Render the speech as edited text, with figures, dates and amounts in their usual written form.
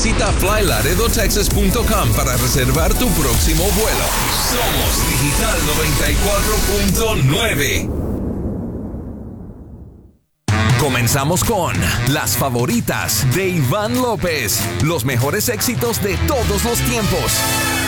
Visita flylaredotexas.com para reservar tu próximo vuelo. Somos Digital 94.9. Comenzamos con las favoritas de Iván López, los mejores éxitos de todos los tiempos.